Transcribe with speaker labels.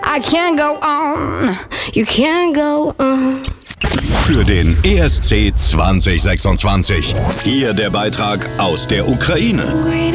Speaker 1: I can't go on, you can't go on.
Speaker 2: Für den ESC 2026. Hier der Beitrag aus der Ukraine.